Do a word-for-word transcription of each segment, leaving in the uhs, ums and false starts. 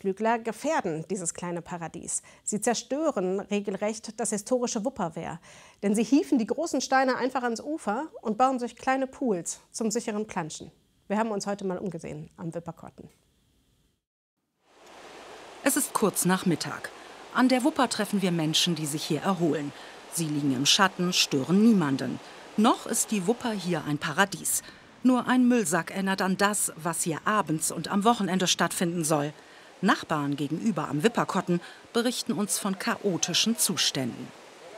Ausflügler gefährden dieses kleine Paradies. Sie zerstören regelrecht das historische Wupperwehr. Denn sie hieven die großen Steine einfach ans Ufer und bauen sich kleine Pools zum sicheren Planschen. Wir haben uns heute mal umgesehen am Wipperkotten. Es ist kurz nach Mittag. An der Wupper treffen wir Menschen, die sich hier erholen. Sie liegen im Schatten, stören niemanden. Noch ist die Wupper hier ein Paradies. Nur ein Müllsack erinnert an das, was hier abends und am Wochenende stattfinden soll. Nachbarn gegenüber am Wipperkotten berichten uns von chaotischen Zuständen.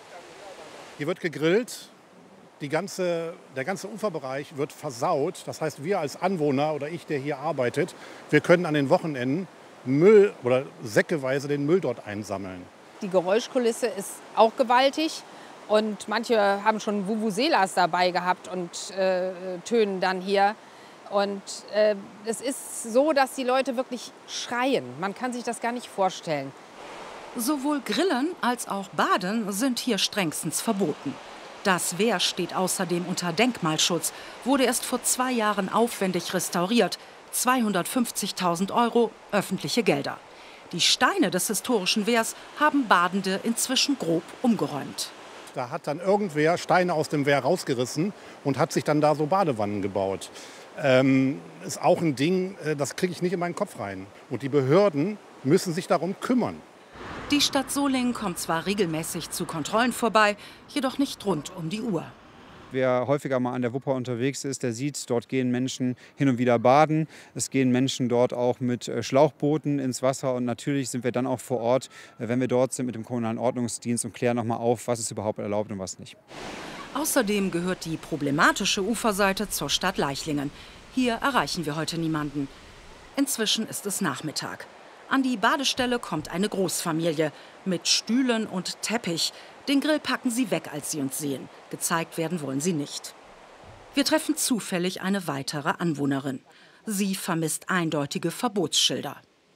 Hier wird gegrillt, die ganze, der ganze Uferbereich wird versaut. Das heißt, wir als Anwohner oder ich, der hier arbeitet, wir können an den Wochenenden Müll oder säckeweise den Müll dort einsammeln. Die Geräuschkulisse ist auch gewaltig. Und manche haben schon Vuvuzelas dabei gehabt und äh, tönen dann hier. Und äh, es ist so, dass die Leute wirklich schreien. Man kann sich das gar nicht vorstellen. Sowohl Grillen als auch Baden sind hier strengstens verboten. Das Wehr steht außerdem unter Denkmalschutz, wurde erst vor zwei Jahren aufwendig restauriert. zweihundertfünfzigtausend Euro öffentliche Gelder. Die Steine des historischen Wehrs haben Badende inzwischen grob umgeräumt. Da hat dann irgendwer Steine aus dem Wehr rausgerissen und hat sich dann da so Badewannen gebaut. Ähm, ist auch ein Ding, das kriege ich nicht in meinen Kopf rein. Und die Behörden müssen sich darum kümmern. Die Stadt Solingen kommt zwar regelmäßig zu Kontrollen vorbei, jedoch nicht rund um die Uhr. Wer häufiger mal an der Wupper unterwegs ist, der sieht, dort gehen Menschen hin und wieder baden. Es gehen Menschen dort auch mit Schlauchbooten ins Wasser. Und natürlich sind wir dann auch vor Ort, wenn wir dort sind, mit dem kommunalen Ordnungsdienst und klären noch mal auf, was ist überhaupt erlaubt und was nicht. Außerdem gehört die problematische Uferseite zur Stadt Leichlingen. Hier erreichen wir heute niemanden. Inzwischen ist es Nachmittag. An die Badestelle kommt eine Großfamilie mit Stühlen und Teppich. Den Grill packen sie weg, als sie uns sehen. Gezeigt werden wollen sie nicht. Wir treffen zufällig eine weitere Anwohnerin. Sie vermisst eindeutige Verbotsschilder.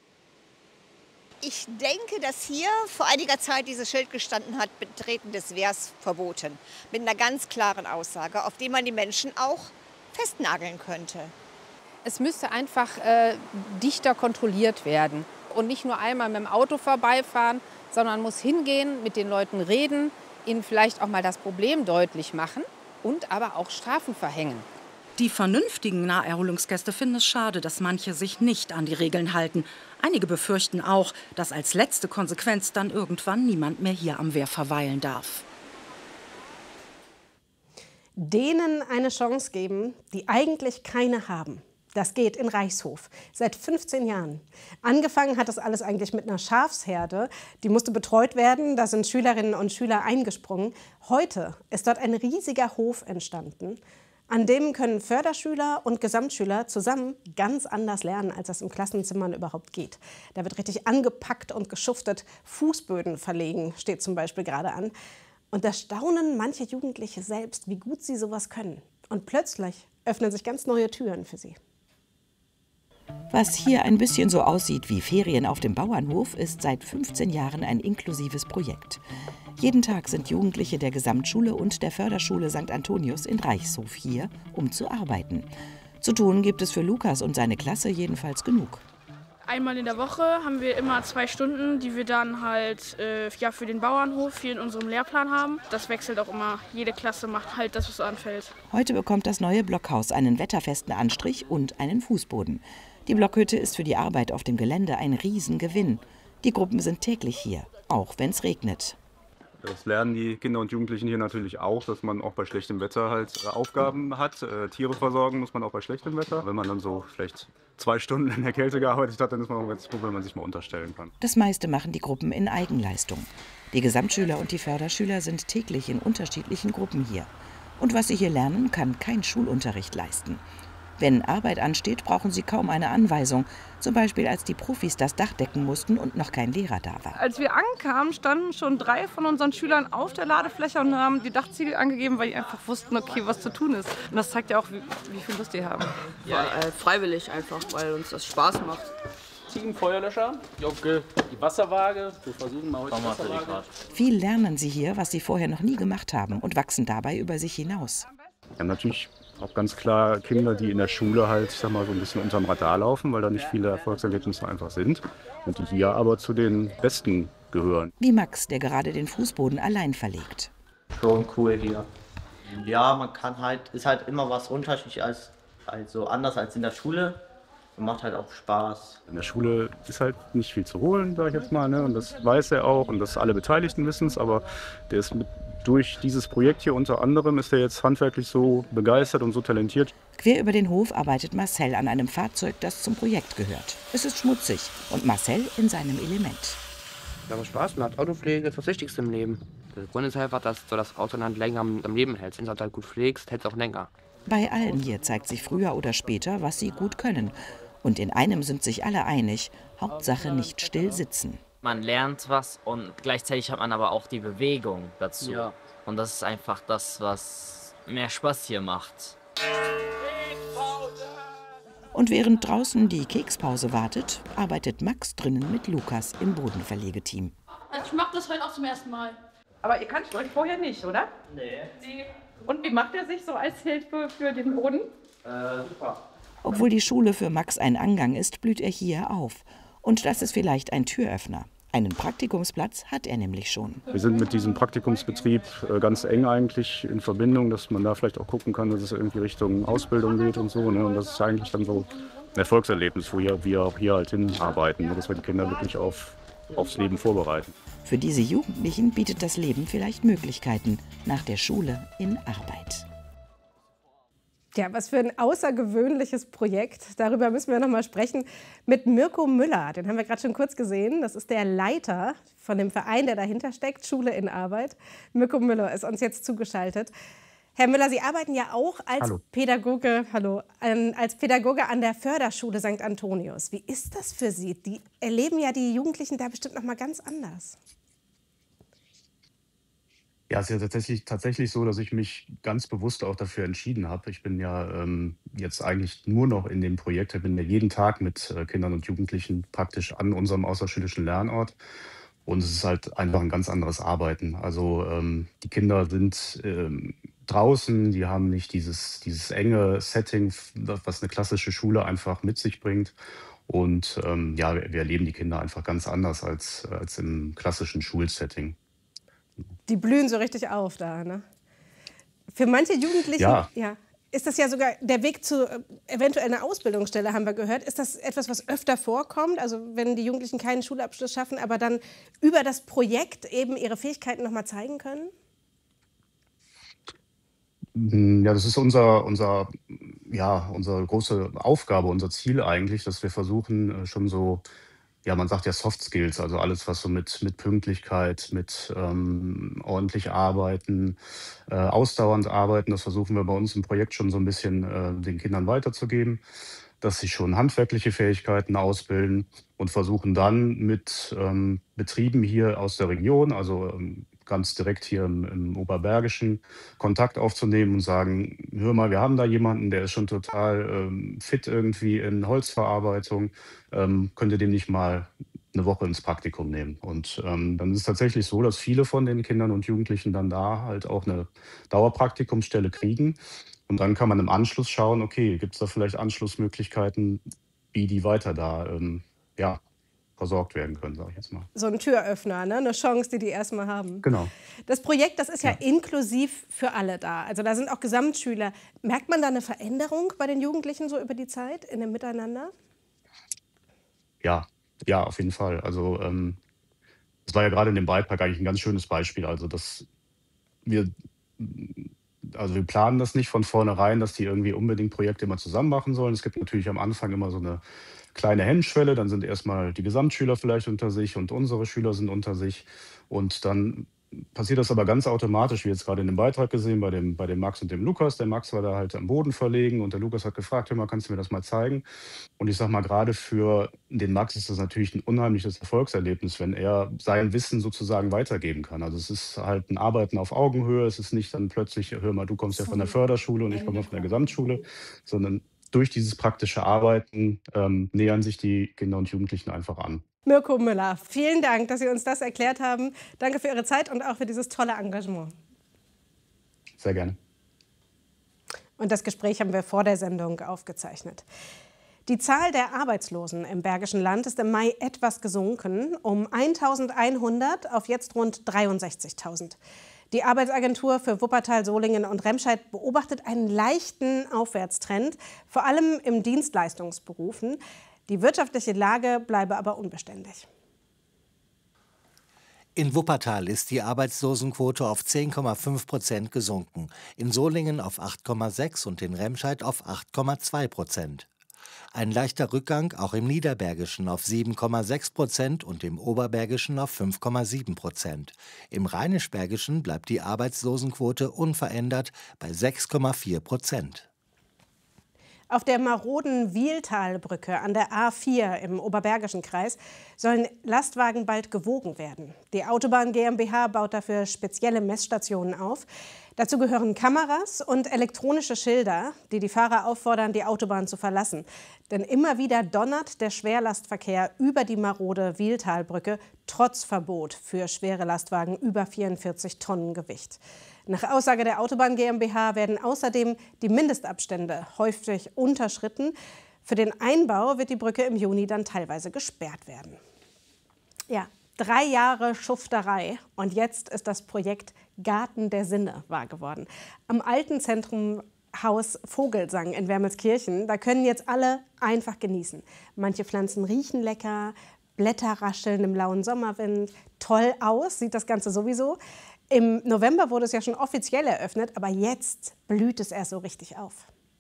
Ich denke, dass hier vor einiger Zeit dieses Schild gestanden hat, Betreten des Wehrs verboten. Mit einer ganz klaren Aussage, auf die man die Menschen auch festnageln könnte. Es müsste einfach äh, dichter kontrolliert werden. Und nicht nur einmal mit dem Auto vorbeifahren, sondern muss hingehen, mit den Leuten reden, ihnen vielleicht auch mal das Problem deutlich machen und aber auch Strafen verhängen. Die vernünftigen Naherholungsgäste finden es schade, dass manche sich nicht an die Regeln halten. Einige befürchten auch, dass als letzte Konsequenz dann irgendwann niemand mehr hier am Wehr verweilen darf. Denen eine Chance geben, die eigentlich keine haben. Das geht in Reichshof. Seit fünfzehn Jahren. Angefangen hat das alles eigentlich mit einer Schafsherde. Die musste betreut werden. Da sind Schülerinnen und Schüler eingesprungen. Heute ist dort ein riesiger Hof entstanden. An dem können Förderschüler und Gesamtschüler zusammen ganz anders lernen, als das im Klassenzimmer überhaupt geht. Da wird richtig angepackt und geschuftet. Fußböden verlegen steht zum Beispiel gerade an. Und da staunen manche Jugendliche selbst, wie gut sie sowas können. Und plötzlich öffnen sich ganz neue Türen für sie. Was hier ein bisschen so aussieht wie Ferien auf dem Bauernhof, ist seit fünfzehn Jahren ein inklusives Projekt. Jeden Tag sind Jugendliche der Gesamtschule und der Förderschule Sankt Antonius in Reichshof hier, um zu arbeiten. Zu tun gibt es für Lukas und seine Klasse jedenfalls genug. Einmal in der Woche haben wir immer zwei Stunden, die wir dann halt äh, ja, für den Bauernhof hier in unserem Lehrplan haben. Das wechselt auch immer. Jede Klasse macht halt das, was so anfällt. Heute bekommt das neue Blockhaus einen wetterfesten Anstrich und einen Fußboden. Die Blockhütte ist für die Arbeit auf dem Gelände ein Riesengewinn. Die Gruppen sind täglich hier, auch wenn es regnet. Das lernen die Kinder und Jugendlichen hier natürlich auch, dass man auch bei schlechtem Wetter halt Aufgaben hat. Äh, Tiere versorgen muss man auch bei schlechtem Wetter. Wenn man dann so vielleicht zwei Stunden in der Kälte gearbeitet hat, dann ist man auch ganz froh, wenn man sich mal unterstellen kann. Das meiste machen die Gruppen in Eigenleistung. Die Gesamtschüler und die Förderschüler sind täglich in unterschiedlichen Gruppen hier. Und was sie hier lernen, kann kein Schulunterricht leisten. Wenn Arbeit ansteht, brauchen sie kaum eine Anweisung. Zum Beispiel, als die Profis das Dach decken mussten und noch kein Lehrer da war. Als wir ankamen, standen schon drei von unseren Schülern auf der Ladefläche und haben die Dachziegel angegeben, weil die einfach wussten, okay, was zu tun ist. Und das zeigt ja auch, wie, wie viel Lust die haben. Ja, äh, freiwillig einfach, weil uns das Spaß macht. Ziegenfeuerlöscher, die Wasserwaage. Wir versuchen mal heute die Wasserwaage. Viel lernen sie hier, was sie vorher noch nie gemacht haben und wachsen dabei über sich hinaus. Wir haben natürlich auch ganz klar Kinder, die in der Schule halt, ich sag mal, so ein bisschen unterm Radar laufen, weil da nicht viele Erfolgserlebnisse einfach sind und die hier aber zu den Besten gehören. Wie Max, der gerade den Fußboden allein verlegt. Schon cool hier. Ja, man kann halt, ist halt immer was unterschiedlich als, also anders als in der Schule. Und macht halt auch Spaß. In der Schule ist halt nicht viel zu holen, sage ich jetzt mal, ne? Und das weiß er auch und das alle Beteiligten wissen es, aber der ist mit, durch dieses Projekt hier unter anderem ist er jetzt handwerklich so begeistert und so talentiert. Quer über den Hof arbeitet Marcel an einem Fahrzeug, das zum Projekt gehört. Es ist schmutzig und Marcel in seinem Element. Ja, aber Spaß macht. Autopflege ist das Wichtigste im Leben. Der Grund ist einfach, dass du das Auto dann länger am, am Leben hältst. Wenn du es halt gut pflegst, hält es auch länger. Bei allen hier zeigt sich früher oder später, was sie gut können. Und in einem sind sich alle einig, Hauptsache nicht still sitzen. Man lernt was und gleichzeitig hat man aber auch die Bewegung dazu. Ja. Und das ist einfach das, was mehr Spaß hier macht. Und während draußen die Kekspause wartet, arbeitet Max drinnen mit Lukas im Bodenverlegeteam. Ich mache das heute auch zum ersten Mal. Aber ihr kanntet euch vorher nicht, oder? Nee. Nee. Und wie macht er sich so als Hilfe für den Boden? Äh, super. Obwohl die Schule für Max ein Angang ist, blüht er hier auf. Und das ist vielleicht ein Türöffner. Einen Praktikumsplatz hat er nämlich schon. Wir sind mit diesem Praktikumsbetrieb ganz eng eigentlich in Verbindung, dass man da vielleicht auch gucken kann, dass es irgendwie Richtung Ausbildung geht und so. Ne? Und das ist eigentlich dann so ein Erfolgserlebnis, wo wir auch hier halt hinarbeiten, dass wir die Kinder wirklich auf, aufs Leben vorbereiten. Für diese Jugendlichen bietet das Leben vielleicht Möglichkeiten nach der Schule in Arbeit. Ja, was für ein außergewöhnliches Projekt. Darüber müssen wir noch mal sprechen mit Mirko Müller. Den haben wir gerade schon kurz gesehen. Das ist der Leiter von dem Verein, der dahinter steckt, Schule in Arbeit. Mirko Müller ist uns jetzt zugeschaltet. Herr Müller, Sie arbeiten ja auch als Hallo. Pädagoge, hallo, ähm, als Pädagoge an der Förderschule Sankt Antonius. Wie ist das für Sie? Die erleben ja die Jugendlichen da bestimmt noch mal ganz anders. Ja, es ist ja tatsächlich, tatsächlich so, dass ich mich ganz bewusst auch dafür entschieden habe. Ich bin ja ähm, jetzt eigentlich nur noch in dem Projekt. Ich bin ja jeden Tag mit äh, Kindern und Jugendlichen praktisch an unserem außerschulischen Lernort. Und es ist halt einfach ein ganz anderes Arbeiten. Also ähm, die Kinder sind ähm, draußen, die haben nicht dieses, dieses enge Setting, was eine klassische Schule einfach mit sich bringt. Und ähm, ja, wir, wir erleben die Kinder einfach ganz anders als, als im klassischen Schulsetting. Die blühen so richtig auf da, ne? Für manche Jugendlichen Ja. ja, ist das ja sogar der Weg zu äh, eventuell einer Ausbildungsstelle, haben wir gehört. Ist das etwas, was öfter vorkommt? Also wenn die Jugendlichen keinen Schulabschluss schaffen, aber dann über das Projekt eben ihre Fähigkeiten noch mal zeigen können? Ja, das ist unser, unser, ja, unsere große Aufgabe, unser Ziel eigentlich, dass wir versuchen, äh, schon so, ja, man sagt ja Soft Skills, also alles, was so mit, mit Pünktlichkeit, mit ähm, ordentlich arbeiten, äh, ausdauernd arbeiten, das versuchen wir bei uns im Projekt schon so ein bisschen äh, den Kindern weiterzugeben, dass sie schon handwerkliche Fähigkeiten ausbilden und versuchen dann mit ähm, Betrieben hier aus der Region, also ähm, ganz direkt hier im, im Oberbergischen, Kontakt aufzunehmen und sagen, hör mal, wir haben da jemanden, der ist schon total ähm, fit irgendwie in Holzverarbeitung, ähm, könnt ihr dem nicht mal eine Woche ins Praktikum nehmen? Und ähm, dann ist es tatsächlich so, dass viele von den Kindern und Jugendlichen dann da halt auch eine Dauerpraktikumsstelle kriegen. Und dann kann man im Anschluss schauen, okay, gibt es da vielleicht Anschlussmöglichkeiten, wie die weiter da ähm, ja, versorgt werden können, sage ich jetzt mal. So ein Türöffner, ne? Eine Chance, die die erstmal haben. Genau. Das Projekt, das ist ja, ja inklusiv für alle da. Also da sind auch Gesamtschüler. Merkt man da eine Veränderung bei den Jugendlichen so über die Zeit in dem Miteinander? Ja, ja, auf jeden Fall. Also ähm, das war ja gerade in dem Beitrag eigentlich ein ganz schönes Beispiel. Also dass wir, also wir planen das nicht von vornherein, dass die irgendwie unbedingt Projekte immer zusammen machen sollen. Es gibt natürlich am Anfang immer so eine kleine Hemmschwelle, dann sind erstmal die Gesamtschüler vielleicht unter sich und unsere Schüler sind unter sich. Und dann passiert das aber ganz automatisch, wie jetzt gerade in dem Beitrag gesehen, bei dem, bei dem Max und dem Lukas. Der Max war da halt am Boden verlegen und der Lukas hat gefragt, hör mal, kannst du mir das mal zeigen? Und ich sag mal, gerade für den Max ist das natürlich ein unheimliches Erfolgserlebnis, wenn er sein Wissen sozusagen weitergeben kann. Also es ist halt ein Arbeiten auf Augenhöhe, es ist nicht dann plötzlich, hör mal, du kommst ja von der Förderschule und ich komme von der Gesamtschule, sondern durch dieses praktische Arbeiten ähm, nähern sich die Kinder und Jugendlichen einfach an. Mirko Müller, vielen Dank, dass Sie uns das erklärt haben. Danke für Ihre Zeit und auch für dieses tolle Engagement. Sehr gerne. Und das Gespräch haben wir vor der Sendung aufgezeichnet. Die Zahl der Arbeitslosen im Bergischen Land ist im Mai etwas gesunken, um eintausendeinhundert auf jetzt rund dreiundsechzigtausend. Die Arbeitsagentur für Wuppertal, Solingen und Remscheid beobachtet einen leichten Aufwärtstrend, vor allem im Dienstleistungsberufen. Die wirtschaftliche Lage bleibe aber unbeständig. In Wuppertal ist die Arbeitslosenquote auf zehn Komma fünf Prozent gesunken, in Solingen auf acht Komma sechs und in Remscheid auf acht Komma zwei Prozent. Ein leichter Rückgang auch im Niederbergischen auf sieben Komma sechs Prozent und im Oberbergischen auf fünf Komma sieben Prozent. Im Rheinisch-Bergischen bleibt die Arbeitslosenquote unverändert bei sechs Komma vier Prozent. Auf der maroden Wieltalbrücke an der A vier im Oberbergischen Kreis sollen Lastwagen bald gewogen werden. Die Autobahn GmbH baut dafür spezielle Messstationen auf. Dazu gehören Kameras und elektronische Schilder, die die Fahrer auffordern, die Autobahn zu verlassen. Denn immer wieder donnert der Schwerlastverkehr über die marode Wieltalbrücke, trotz Verbot für schwere Lastwagen über vierundvierzig Tonnen Gewicht. Nach Aussage der Autobahn GmbH werden außerdem die Mindestabstände häufig unterschritten. Für den Einbau wird die Brücke im Juni dann teilweise gesperrt werden. Ja, drei Jahre Schufterei und jetzt ist das Projekt Garten der Sinne wahr geworden. Am alten Zentrumhaus Vogelsang in Wermelskirchen, da können jetzt alle einfach genießen. Manche Pflanzen riechen lecker, Blätter rascheln im lauen Sommerwind. Toll aus sieht das Ganze sowieso. Im November wurde es ja schon offiziell eröffnet, aber jetzt blüht es erst so richtig auf.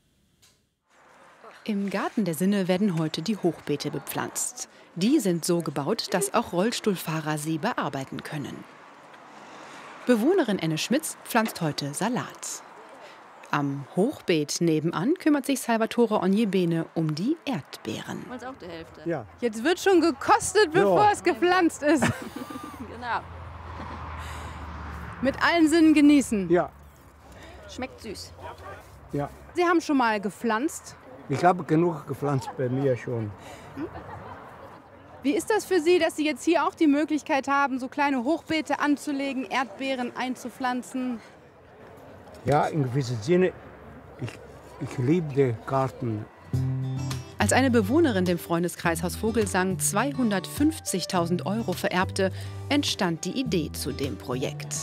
Im Garten der Sinne werden heute die Hochbeete bepflanzt. Die sind so gebaut, dass auch Rollstuhlfahrer sie bearbeiten können. Bewohnerin Enne Schmitz pflanzt heute Salat. Am Hochbeet nebenan kümmert sich Salvatore Onjebene um die Erdbeeren. Auch die Hälfte. Ja. Jetzt wird schon gekostet, bevor Ja. es gepflanzt ist. Genau. Mit allen Sinnen genießen. Ja, Schmeckt süß. ja. Sie haben schon mal gepflanzt. Ich habe genug gepflanzt bei mir schon. Wie ist das für Sie, dass Sie jetzt hier auch die Möglichkeit haben, so kleine Hochbeete anzulegen, Erdbeeren einzupflanzen? Ja, in gewissem Sinne, ich, ich liebe den Garten. Als eine Bewohnerin dem Freundeskreishaus Vogelsang zweihundertfünfzigtausend Euro vererbte, entstand die Idee zu dem Projekt.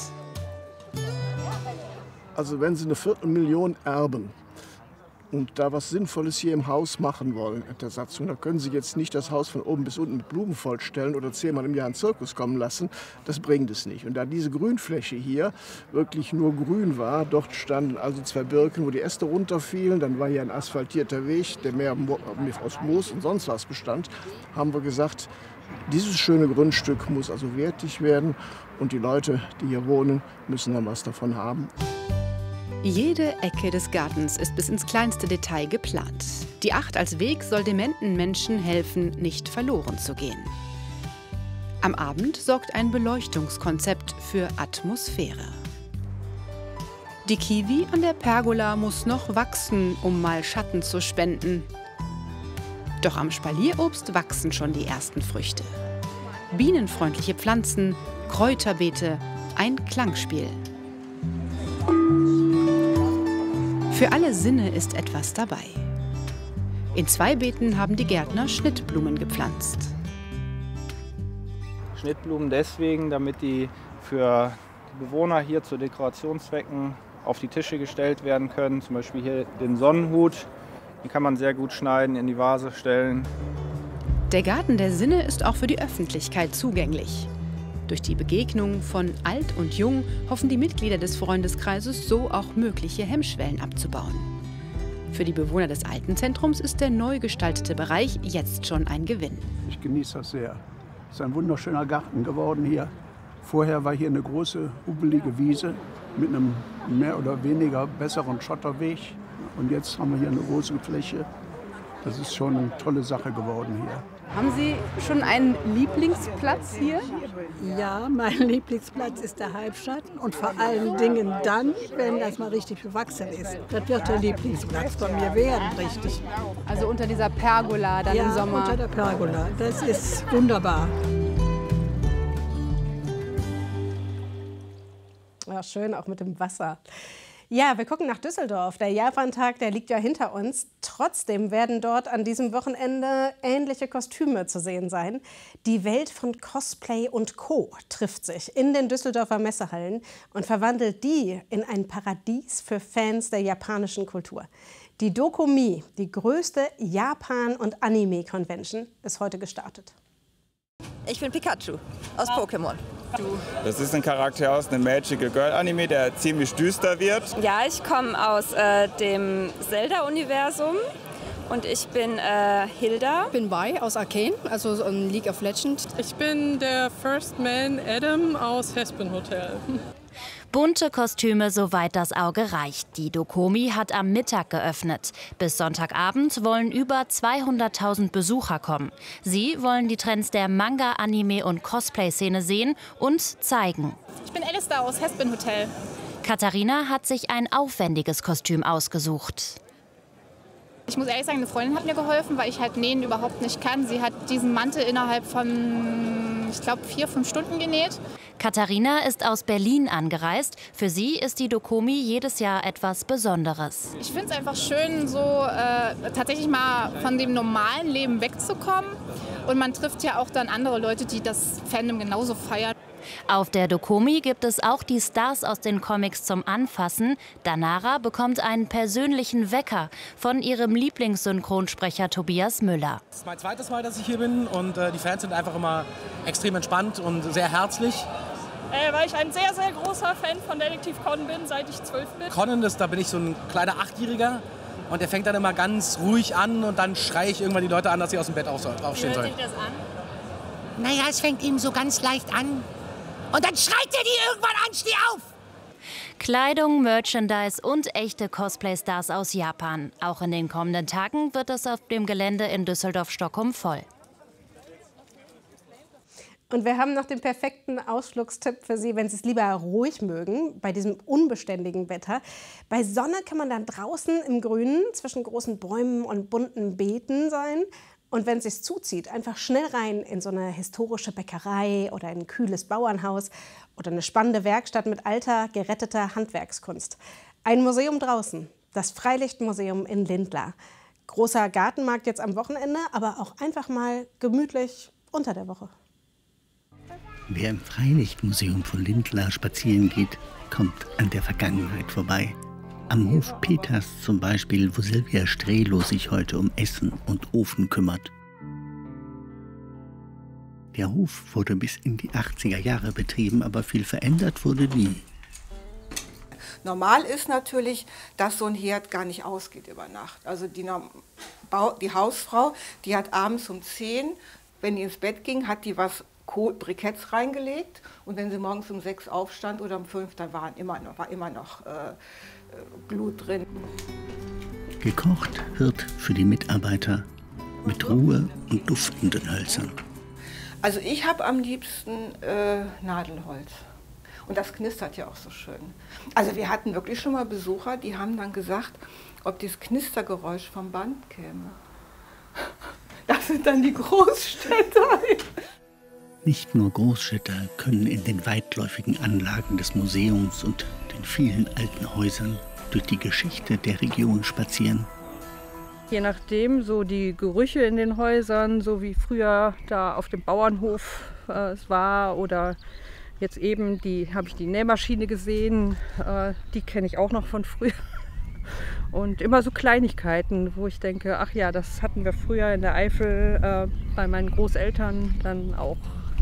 Also wenn Sie eine Viertelmillion erben und da was Sinnvolles hier im Haus machen wollen in der Satzung, dann können Sie jetzt nicht das Haus von oben bis unten mit Blumen vollstellen oder zehnmal im Jahr einen Zirkus kommen lassen. Das bringt es nicht. Und da diese Grünfläche hier wirklich nur grün war, dort standen also zwei Birken, wo die Äste runterfielen, dann war hier ein asphaltierter Weg, der mehr aus Moos und sonst was bestand, haben wir gesagt, dieses schöne Grundstück muss also wertig werden und die Leute, die hier wohnen, müssen dann was davon haben. Jede Ecke des Gartens ist bis ins kleinste Detail geplant. Die Acht als Weg soll dementen Menschen helfen, nicht verloren zu gehen. Am Abend sorgt ein Beleuchtungskonzept für Atmosphäre. Die Kiwi an der Pergola muss noch wachsen, um mal Schatten zu spenden. Doch am Spalierobst wachsen schon die ersten Früchte. Bienenfreundliche Pflanzen, Kräuterbeete, ein Klangspiel. Für alle Sinne ist etwas dabei. In zwei Beeten haben die Gärtner Schnittblumen gepflanzt. Schnittblumen deswegen, damit die für die Bewohner hier zu Dekorationszwecken auf die Tische gestellt werden können. Zum Beispiel hier den Sonnenhut, den kann man sehr gut schneiden, in die Vase stellen. Der Garten der Sinne ist auch für die Öffentlichkeit zugänglich. Durch die Begegnung von Alt und Jung hoffen die Mitglieder des Freundeskreises so auch mögliche Hemmschwellen abzubauen. Für die Bewohner des alten Zentrums ist der neu gestaltete Bereich jetzt schon ein Gewinn. Ich genieße das sehr. Es ist ein wunderschöner Garten geworden hier. Vorher war hier eine große, hubelige Wiese mit einem mehr oder weniger besseren Schotterweg. Und jetzt haben wir hier eine große Fläche. Das ist schon eine tolle Sache geworden hier. Haben Sie schon einen Lieblingsplatz hier? Ja, mein Lieblingsplatz ist der Halbschatten und vor allen Dingen dann, wenn das mal richtig bewachsen ist. Das wird der Lieblingsplatz von mir werden, richtig. Also unter dieser Pergola dann ja, im Sommer? unter der Pergola. Das ist wunderbar. Ja, schön, auch mit dem Wasser. Ja, wir gucken nach Düsseldorf. Der Japantag, der liegt ja hinter uns. Trotzdem werden dort an diesem Wochenende ähnliche Kostüme zu sehen sein. Die Welt von Cosplay und Co. trifft sich in den Düsseldorfer Messehallen und verwandelt die in ein Paradies für Fans der japanischen Kultur. Die Dokumi, die größte Japan- und Anime-Convention, ist heute gestartet. Ich bin Pikachu aus Pokémon. Das ist ein Charakter aus einem Magical Girl Anime, der ziemlich düster wird. Ja, ich komme aus äh, dem Zelda-Universum und ich bin äh, Hilda. Ich bin Bai aus Arcane, also um League of Legends. Ich bin der First Man Adam aus Hespen Hotel. Bunte Kostüme, soweit das Auge reicht. Die Dokumi hat am Mittag geöffnet. Bis Sonntagabend wollen über zweihunderttausend Besucher kommen. Sie wollen die Trends der Manga-, Anime- und Cosplay-Szene sehen und zeigen. Ich bin Alistair aus Hespen Hotel. Katharina hat sich ein aufwendiges Kostüm ausgesucht. Ich muss ehrlich sagen, eine Freundin hat mir geholfen, weil ich halt Nähen überhaupt nicht kann. Sie hat diesen Mantel innerhalb von, ich glaube, vier, fünf Stunden genäht. Katharina ist aus Berlin angereist. Für sie ist die Dokumi jedes Jahr etwas Besonderes. Ich finde es einfach schön, so äh, tatsächlich mal von dem normalen Leben wegzukommen. Und man trifft ja auch dann andere Leute, die das Fandom genauso feiern. Auf der Dokumi gibt es auch die Stars aus den Comics zum Anfassen. Danara bekommt einen persönlichen Wecker von ihrem Lieblingssynchronsprecher Tobias Müller. Das ist mein zweites Mal, dass ich hier bin und äh, die Fans sind einfach immer extrem entspannt und sehr herzlich. Äh, weil ich ein sehr, sehr großer Fan von Detektiv Conan bin, seit ich zwölf bin. Conan, ist, da bin ich so ein kleiner Achtjähriger und der fängt dann immer ganz ruhig an und dann schreie ich irgendwann die Leute an, dass sie aus dem Bett aufstehen sollen. Wie hört sich das an? Naja, es fängt ihm so ganz leicht an. Und dann schreit er die irgendwann an, steh auf! Kleidung, Merchandise und echte Cosplay-Stars aus Japan. Auch in den kommenden Tagen wird es auf dem Gelände in Düsseldorf-Stockholm voll. Und wir haben noch den perfekten Ausflugstipp für Sie, wenn Sie es lieber ruhig mögen, bei diesem unbeständigen Wetter. Bei Sonne kann man dann draußen im Grünen zwischen großen Bäumen und bunten Beeten sein. Und wenn es sich zuzieht, einfach schnell rein in so eine historische Bäckerei oder ein kühles Bauernhaus oder eine spannende Werkstatt mit alter, geretteter Handwerkskunst. Ein Museum draußen, das Freilichtmuseum in Lindlar. Großer Gartenmarkt jetzt am Wochenende, aber auch einfach mal gemütlich unter der Woche. Wer im Freilichtmuseum von Lindlar spazieren geht, kommt an der Vergangenheit vorbei. Am Hof Peters zum Beispiel, wo Silvia Strelo sich heute um Essen und Ofen kümmert. Der Hof wurde bis in die achtziger Jahre betrieben, aber viel verändert wurde nie. Normal ist natürlich, dass so ein Herd gar nicht ausgeht über Nacht. Also die, die Hausfrau, die hat abends um zehn, wenn die ins Bett ging, hat die was Briketts reingelegt. Und wenn sie morgens um sechs aufstand oder um fünf, dann waren immer noch, war immer noch äh, Glut drin. Gekocht wird für die Mitarbeiter mit Ruhe und duftenden Hölzern. Also ich habe am liebsten äh, Nadelholz. Und das knistert ja auch so schön. Also wir hatten wirklich schon mal Besucher, die haben dann gesagt, ob dieses Knistergeräusch vom Band käme. Das sind dann die Großstädter. Nicht nur Großstädter können in den weitläufigen Anlagen des Museums und den vielen alten Häusern durch die Geschichte der Region spazieren. Je nachdem, so die Gerüche in den Häusern, so wie früher da auf dem Bauernhof äh, es war oder jetzt eben, die habe ich die Nähmaschine gesehen, äh, die kenne ich auch noch von früher. Und immer so Kleinigkeiten, wo ich denke, ach ja, das hatten wir früher in der Eifel äh, bei meinen Großeltern dann auch.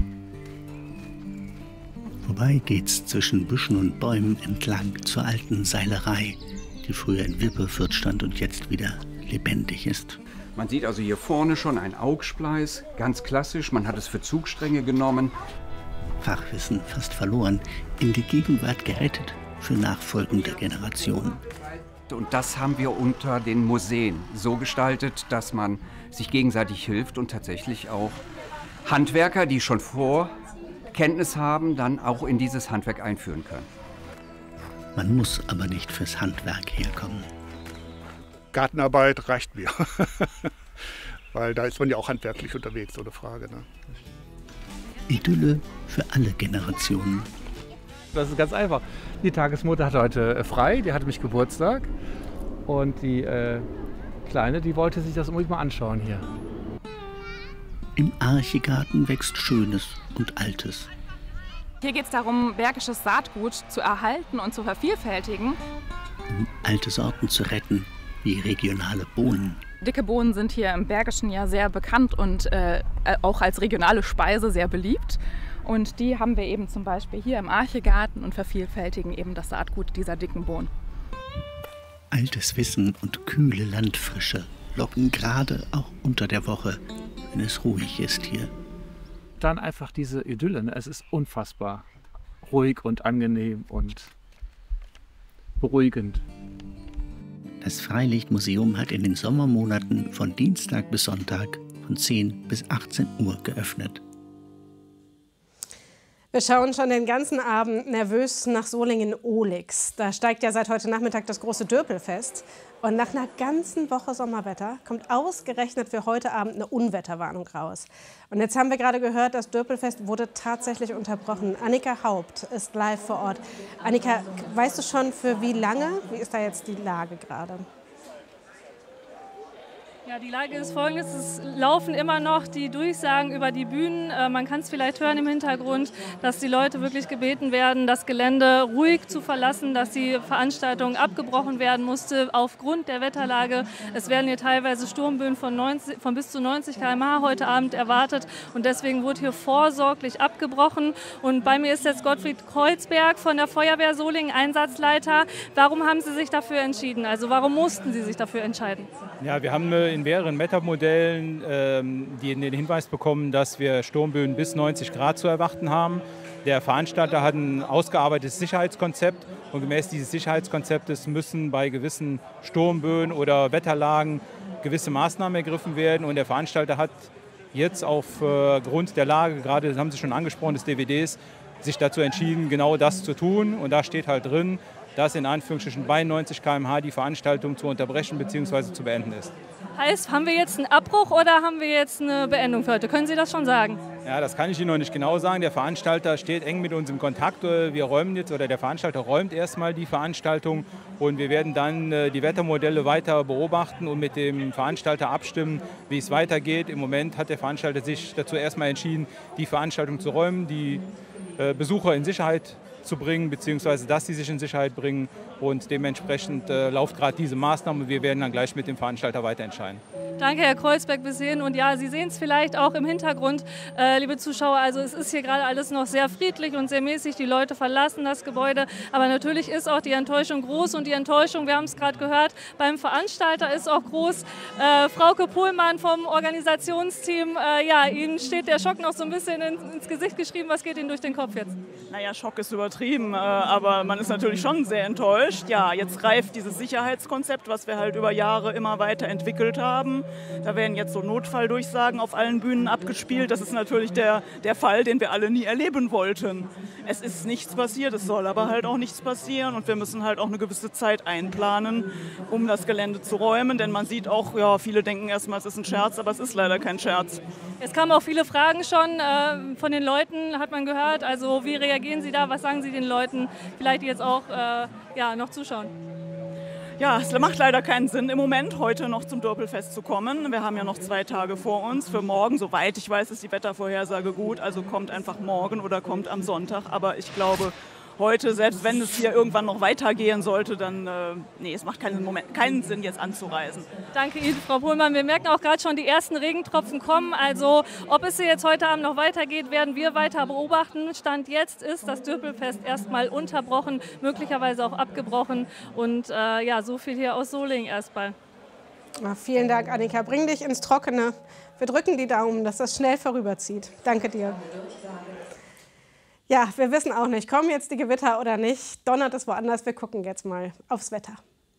Vorbei geht's zwischen Büschen und Bäumen entlang zur alten Seilerei, die früher in Wipperfürth stand und jetzt wieder lebendig ist. Man sieht also hier vorne schon ein Augspleiß, ganz klassisch, man hat es für Zugstränge genommen. Fachwissen fast verloren, in die Gegenwart gerettet für nachfolgende Generationen. Und das haben wir unter den Museen so gestaltet, dass man sich gegenseitig hilft und tatsächlich auch Handwerker, die schon Vorkenntnis haben, dann auch in dieses Handwerk einführen können. Man muss aber nicht fürs Handwerk herkommen. Gartenarbeit reicht mir, weil da ist man ja auch handwerklich unterwegs, ohne Frage. Ne? Idylle für alle Generationen. Das ist ganz einfach. Die Tagesmutter hatte heute frei, die hatte mich Geburtstag. Und die äh, Kleine, die wollte sich das unbedingt mal anschauen hier. Im Archegarten wächst Schönes und Altes. Hier geht es darum, bergisches Saatgut zu erhalten und zu vervielfältigen. Um alte Sorten zu retten, wie regionale Bohnen. Dicke Bohnen sind hier im Bergischen ja sehr bekannt und äh, auch als regionale Speise sehr beliebt. Und die haben wir eben zum Beispiel hier im Archegarten und vervielfältigen eben das Saatgut dieser dicken Bohnen. Altes Wissen und kühle Landfrische locken gerade auch unter der Woche, wenn es ruhig ist hier. Dann einfach diese Idylle, ne? Es ist unfassbar ruhig und angenehm und beruhigend. Das Freilichtmuseum hat in den Sommermonaten von Dienstag bis Sonntag von zehn bis achtzehn Uhr geöffnet. Wir schauen schon den ganzen Abend nervös nach Solingen-Ohlix. Da steigt ja seit heute Nachmittag das große Dörpelfest. Und nach einer ganzen Woche Sommerwetter kommt ausgerechnet für heute Abend eine Unwetterwarnung raus. Und jetzt haben wir gerade gehört, das Dörpelfest wurde tatsächlich unterbrochen. Annika Haupt ist live vor Ort. Annika, weißt du schon für wie lange? Wie ist da jetzt die Lage gerade? Ja, die Lage ist folgendes, es laufen immer noch die Durchsagen über die Bühnen. Äh, man kann es vielleicht hören im Hintergrund, dass die Leute wirklich gebeten werden, das Gelände ruhig zu verlassen, dass die Veranstaltung abgebrochen werden musste aufgrund der Wetterlage. Es werden hier teilweise Sturmböen von, neunzig, von bis zu neunzig Kilometer pro Stunde heute Abend erwartet und deswegen wurde hier vorsorglich abgebrochen. Und bei mir ist jetzt Gottfried Kreuzberg von der Feuerwehr Solingen, Einsatzleiter. Warum haben Sie sich dafür entschieden? Also warum mussten Sie sich dafür entscheiden? Ja, wir haben in mehreren Wettermodellen ähm, die den Hinweis bekommen, dass wir Sturmböen bis neunzig Grad zu erwarten haben. Der Veranstalter hat ein ausgearbeitetes Sicherheitskonzept und gemäß dieses Sicherheitskonzeptes müssen bei gewissen Sturmböen oder Wetterlagen gewisse Maßnahmen ergriffen werden. Und der Veranstalter hat jetzt aufgrund der Lage, gerade das haben Sie schon angesprochen, des D V Ds, sich dazu entschieden, genau das zu tun. Und da steht halt drin, dass in Anführungsstrichen bei neunzig Kilometer pro Stunde die Veranstaltung zu unterbrechen bzw. zu beenden ist. Heißt, haben wir jetzt einen Abbruch oder haben wir jetzt eine Beendung für heute? Können Sie das schon sagen? Ja, das kann ich Ihnen noch nicht genau sagen. Der Veranstalter steht eng mit uns im Kontakt. Wir räumen jetzt, oder der Veranstalter räumt erstmal die Veranstaltung und wir werden dann die Wettermodelle weiter beobachten und mit dem Veranstalter abstimmen, wie es weitergeht. Im Moment hat der Veranstalter sich dazu erstmal entschieden, die Veranstaltung zu räumen, die Besucher in Sicherheit zu bringen, beziehungsweise dass sie sich in Sicherheit bringen. Und dementsprechend äh, läuft gerade diese Maßnahme. Wir werden dann gleich mit dem Veranstalter weiter entscheiden. Danke, Herr Kreuzberg, bis hierhin. Und ja, Sie sehen es vielleicht auch im Hintergrund, äh, liebe Zuschauer. Also es ist hier gerade alles noch sehr friedlich und sehr mäßig. Die Leute verlassen das Gebäude. Aber natürlich ist auch die Enttäuschung groß. Und die Enttäuschung, wir haben es gerade gehört, beim Veranstalter ist auch groß. Äh, Frauke Pohlmann vom Organisationsteam, äh, ja, Ihnen steht der Schock noch so ein bisschen ins, ins Gesicht geschrieben. Was geht Ihnen durch den Kopf jetzt? Naja, Schock ist übertrieben, äh, aber man ist natürlich schon sehr enttäuscht. Ja, jetzt greift dieses Sicherheitskonzept, was wir halt über Jahre immer weiter entwickelt haben. Da werden jetzt so Notfalldurchsagen auf allen Bühnen abgespielt. Das ist natürlich der, der Fall, den wir alle nie erleben wollten. Es ist nichts passiert, es soll aber halt auch nichts passieren und wir müssen halt auch eine gewisse Zeit einplanen, um das Gelände zu räumen. Denn man sieht auch, ja, viele denken erstmal, es ist ein Scherz, aber es ist leider kein Scherz. Es kamen auch viele Fragen schon äh, von den Leuten, hat man gehört. Also wie reagieren Sie da? Was sagen Sie den Leuten, vielleicht die jetzt auch äh, ja, noch zuschauen? Ja, es macht leider keinen Sinn, im Moment heute noch zum Dörpelfest zu kommen. Wir haben ja noch zwei Tage vor uns. Für morgen, soweit ich weiß, ist die Wettervorhersage gut. Also kommt einfach morgen oder kommt am Sonntag. Aber ich glaube, heute, selbst wenn es hier irgendwann noch weitergehen sollte, dann äh, nee, es macht keinen, Moment, keinen Sinn, jetzt anzureisen. Danke Ihnen, Frau Pohlmann. Wir merken auch gerade schon, die ersten Regentropfen kommen. Also ob es hier jetzt heute Abend noch weitergeht, werden wir weiter beobachten. Stand jetzt ist das Dörpelfest erstmal unterbrochen, möglicherweise auch abgebrochen. Und äh, ja, so viel hier aus Solingen erstmal. Ja, vielen Dank, Annika. Bring dich ins Trockene. Wir drücken die Daumen, dass das schnell vorüberzieht. Danke dir. Ja, wir wissen auch nicht, kommen jetzt die Gewitter oder nicht. Donnert es woanders? Wir gucken jetzt mal aufs Wetter.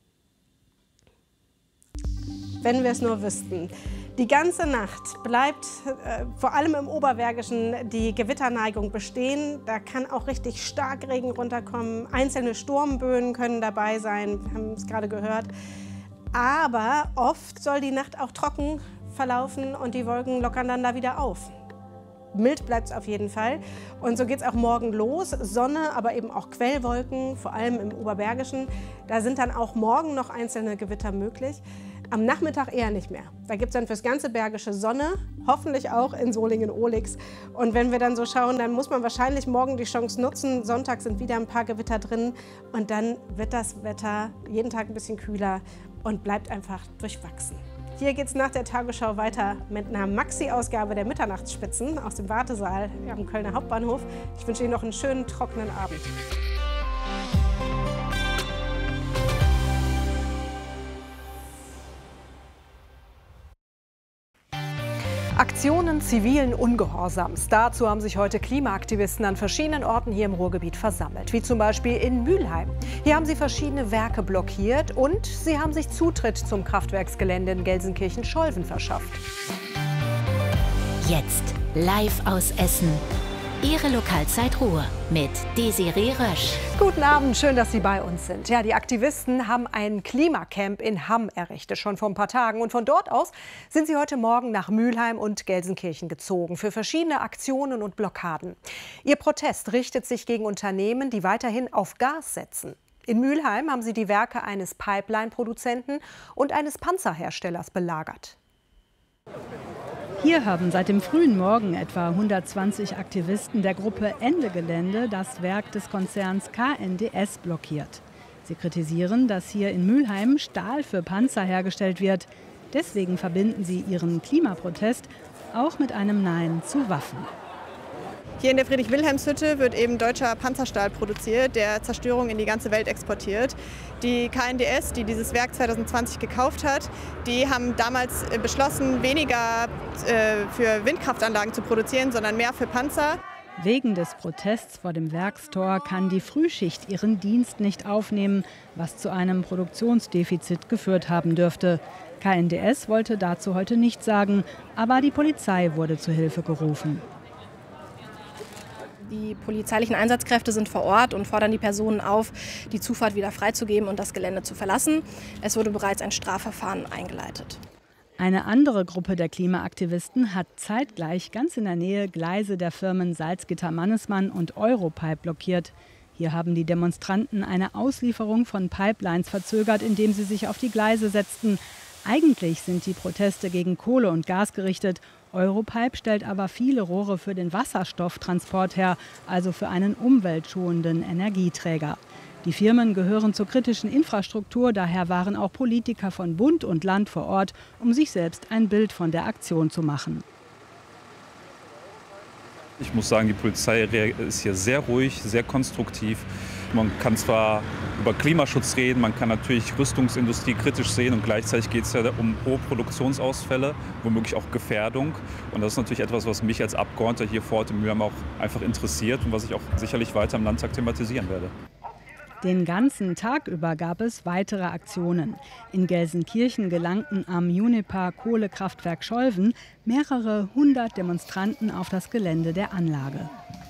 Wenn wir es nur wüssten. Die ganze Nacht bleibt äh, vor allem im Oberbergischen die Gewitterneigung bestehen. Da kann auch richtig Starkregen runterkommen. Einzelne Sturmböen können dabei sein, wir haben es gerade gehört. Aber oft soll die Nacht auch trocken verlaufen und die Wolken lockern dann da wieder auf. mild bleibt es auf jeden Fall. Und so geht es auch morgen los. Sonne, aber eben auch Quellwolken, vor allem im Oberbergischen. Da sind dann auch morgen noch einzelne Gewitter möglich. Am Nachmittag eher nicht mehr. Da gibt es dann fürs ganze Bergische Sonne, hoffentlich auch in Solingen-Ohlix. Und wenn wir dann so schauen, dann muss man wahrscheinlich morgen die Chance nutzen. Sonntag sind wieder ein paar Gewitter drin und dann wird das Wetter jeden Tag ein bisschen kühler und bleibt einfach durchwachsen. Hier geht es nach der Tagesschau weiter mit einer Maxi-Ausgabe der Mitternachtsspitzen aus dem Wartesaal am Kölner Hauptbahnhof. Ich wünsche Ihnen noch einen schönen, trockenen Abend. Aktionen zivilen Ungehorsams. Dazu haben sich heute Klimaaktivisten an verschiedenen Orten hier im Ruhrgebiet versammelt, wie zum Beispiel in Mülheim. Hier haben sie verschiedene Werke blockiert und sie haben sich Zutritt zum Kraftwerksgelände in Gelsenkirchen-Scholven verschafft. Jetzt live aus Essen. Ihre Lokalzeit Ruhr mit Desiree Rösch. Guten Abend, schön, dass Sie bei uns sind. Ja, die Aktivisten haben ein Klimacamp in Hamm errichtet, schon vor ein paar Tagen. Und von dort aus sind sie heute Morgen nach Mülheim und Gelsenkirchen gezogen für verschiedene Aktionen und Blockaden. Ihr Protest richtet sich gegen Unternehmen, die weiterhin auf Gas setzen. In Mülheim haben sie die Werke eines Pipeline-Produzenten und eines Panzerherstellers belagert. Hier haben seit dem frühen Morgen etwa hundertzwanzig Aktivisten der Gruppe Ende Gelände das Werk des Konzerns K N D S blockiert. Sie kritisieren, dass hier in Mülheim Stahl für Panzer hergestellt wird. Deswegen verbinden sie ihren Klimaprotest auch mit einem Nein zu Waffen. Hier in der Friedrich-Wilhelms-Hütte wird eben deutscher Panzerstahl produziert, der Zerstörung in die ganze Welt exportiert. Die K N D S, die dieses Werk zweitausendzwanzig gekauft hat, die haben damals beschlossen, weniger äh, für Windkraftanlagen zu produzieren, sondern mehr für Panzer. Wegen des Protests vor dem Werkstor kann die Frühschicht ihren Dienst nicht aufnehmen, was zu einem Produktionsdefizit geführt haben dürfte. K N D S wollte dazu heute nichts sagen, aber die Polizei wurde zu Hilfe gerufen. Die polizeilichen Einsatzkräfte sind vor Ort und fordern die Personen auf, die Zufahrt wieder freizugeben und das Gelände zu verlassen. Es wurde bereits ein Strafverfahren eingeleitet. Eine andere Gruppe der Klimaaktivisten hat zeitgleich ganz in der Nähe Gleise der Firmen Salzgitter-Mannesmann und Europipe blockiert. Hier haben die Demonstranten eine Auslieferung von Pipelines verzögert, indem sie sich auf die Gleise setzten. Eigentlich sind die Proteste gegen Kohle und Gas gerichtet. Europipe stellt aber viele Rohre für den Wasserstofftransport her, also für einen umweltschonenden Energieträger. Die Firmen gehören zur kritischen Infrastruktur, daher waren auch Politiker von Bund und Land vor Ort, um sich selbst ein Bild von der Aktion zu machen. Ich muss sagen, die Polizei ist hier sehr ruhig, sehr konstruktiv. Man kann zwar über Klimaschutz reden, man kann natürlich Rüstungsindustrie kritisch sehen und gleichzeitig geht es ja um hohe Produktionsausfälle, womöglich auch Gefährdung. Und das ist natürlich etwas, was mich als Abgeordneter hier vor Ort in Mülheim auch einfach interessiert und was ich auch sicherlich weiter im Landtag thematisieren werde. Den ganzen Tag über gab es weitere Aktionen. In Gelsenkirchen gelangten am Uniper-Kohlekraftwerk Scholven mehrere hundert Demonstranten auf das Gelände der Anlage.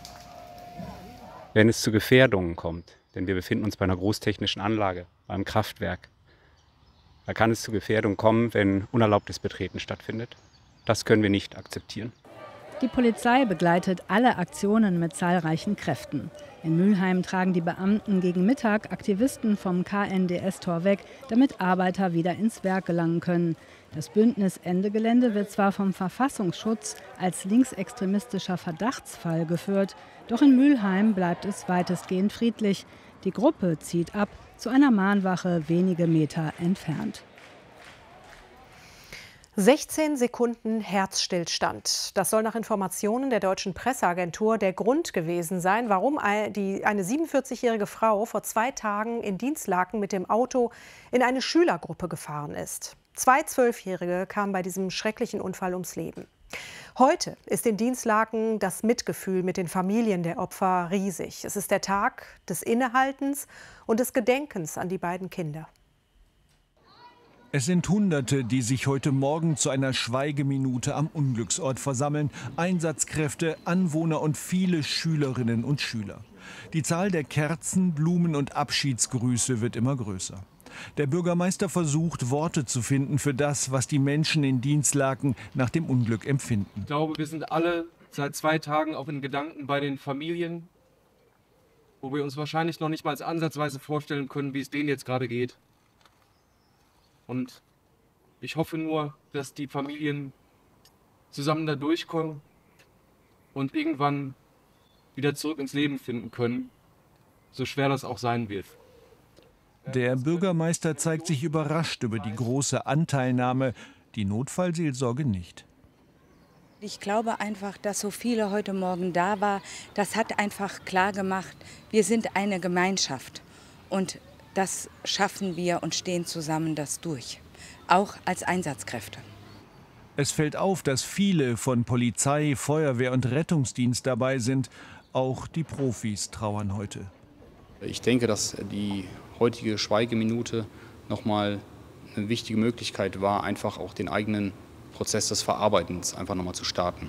Wenn es zu Gefährdungen kommt, denn wir befinden uns bei einer großtechnischen Anlage, beim Kraftwerk, da kann es zu Gefährdungen kommen, wenn unerlaubtes Betreten stattfindet. Das können wir nicht akzeptieren. Die Polizei begleitet alle Aktionen mit zahlreichen Kräften. In Mülheim tragen die Beamten gegen Mittag Aktivisten vom K N D S-Tor weg, damit Arbeiter wieder ins Werk gelangen können. Das Bündnis Ende Gelände wird zwar vom Verfassungsschutz als linksextremistischer Verdachtsfall geführt, doch in Mülheim bleibt es weitestgehend friedlich. Die Gruppe zieht ab zu einer Mahnwache wenige Meter entfernt. sechzehn Sekunden Herzstillstand. Das soll nach Informationen der deutschen Presseagentur der Grund gewesen sein, warum eine siebenundvierzigjährige Frau vor zwei Tagen in Dinslaken mit dem Auto in eine Schülergruppe gefahren ist. Zwei Zwölfjährige kamen bei diesem schrecklichen Unfall ums Leben. Heute ist in Dinslaken das Mitgefühl mit den Familien der Opfer riesig. Es ist der Tag des Innehaltens und des Gedenkens an die beiden Kinder. Es sind Hunderte, die sich heute Morgen zu einer Schweigeminute am Unglücksort versammeln. Einsatzkräfte, Anwohner und viele Schülerinnen und Schüler. Die Zahl der Kerzen, Blumen und Abschiedsgrüße wird immer größer. Der Bürgermeister versucht, Worte zu finden für das, was die Menschen in Dinslaken nach dem Unglück empfinden. Ich glaube, wir sind alle seit zwei Tagen auch in Gedanken bei den Familien, wo wir uns wahrscheinlich noch nicht mal ansatzweise vorstellen können, wie es denen jetzt gerade geht. Und ich hoffe nur, dass die Familien zusammen da durchkommen und irgendwann wieder zurück ins Leben finden können, so schwer das auch sein wird. Der Bürgermeister zeigt sich überrascht über die große Anteilnahme, die Notfallseelsorge nicht. Ich glaube einfach, dass so viele heute Morgen da waren, das hat einfach klar gemacht, wir sind eine Gemeinschaft und das schaffen wir und stehen zusammen das durch, auch als Einsatzkräfte. Es fällt auf, dass viele von Polizei, Feuerwehr und Rettungsdienst dabei sind. Auch die Profis trauern heute. Ich denke, dass die heutige Schweigeminute nochmal eine wichtige Möglichkeit war, einfach auch den eigenen Prozess des Verarbeitens einfach nochmal zu starten.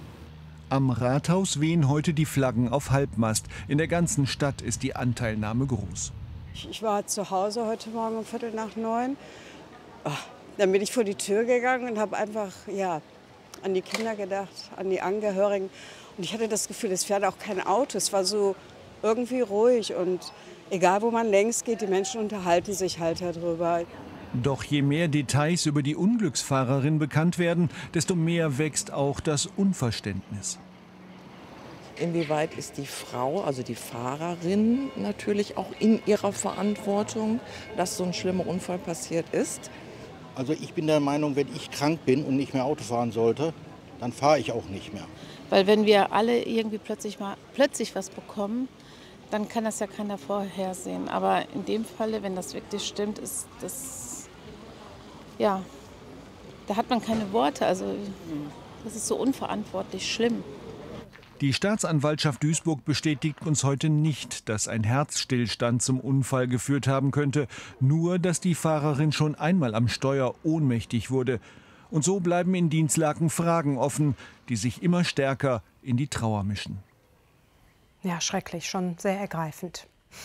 Am Rathaus wehen heute die Flaggen auf Halbmast. In der ganzen Stadt ist die Anteilnahme groß. Ich war zu Hause heute Morgen um Viertel nach neun. Ach, dann bin ich vor die Tür gegangen und habe einfach ja, an die Kinder gedacht, an die Angehörigen. Und ich hatte das Gefühl, es fährt auch kein Auto. Es war so irgendwie ruhig. Und egal, wo man längs geht, die Menschen unterhalten sich halt darüber. Doch je mehr Details über die Unglücksfahrerin bekannt werden, desto mehr wächst auch das Unverständnis. Inwieweit ist die Frau, also die Fahrerin, natürlich auch in ihrer Verantwortung, dass so ein schlimmer Unfall passiert ist? Also ich bin der Meinung, wenn ich krank bin und nicht mehr Auto fahren sollte, dann fahre ich auch nicht mehr. Weil wenn wir alle irgendwie plötzlich mal plötzlich was bekommen, dann kann das ja keiner vorhersehen. Aber in dem Falle, wenn das wirklich stimmt, ist das, ja, da hat man keine Worte. Also das ist so unverantwortlich schlimm. Die Staatsanwaltschaft Duisburg bestätigt uns heute nicht, dass ein Herzstillstand zum Unfall geführt haben könnte, nur dass die Fahrerin schon einmal am Steuer ohnmächtig wurde. Und so bleiben in Dinslaken Fragen offen, die sich immer stärker in die Trauer mischen. Ja, schrecklich, schon sehr ergreifend.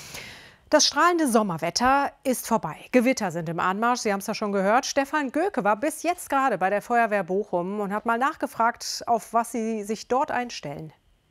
Das strahlende Sommerwetter ist vorbei. Gewitter sind im Anmarsch, Sie haben es ja schon gehört. Stefan Göke war bis jetzt gerade bei der Feuerwehr Bochum und hat mal nachgefragt, auf was Sie sich dort einstellen.